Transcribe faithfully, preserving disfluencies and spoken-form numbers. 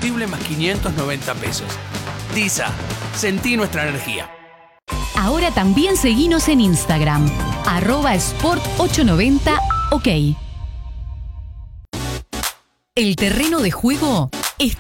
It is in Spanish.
combustible más quinientos noventa pesos. DISA, sentí nuestra energía. Ahora también seguinos en Instagram, arroba sport ochocientos noventa, ok. El terreno de juego